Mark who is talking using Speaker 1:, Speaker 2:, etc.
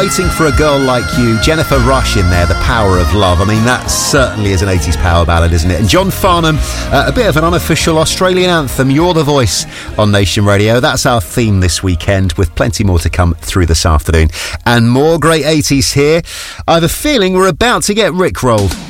Speaker 1: Waiting for a Girl Like You, Jennifer Rush in there, The Power of Love. I mean, that certainly is an 80s power ballad, isn't it? And John Farnham, a bit of an unofficial Australian anthem, You're the Voice on Nation Radio. That's our theme this weekend, with plenty more to come through this afternoon. And more great 80s here. I have a feeling we're about to get rickrolled.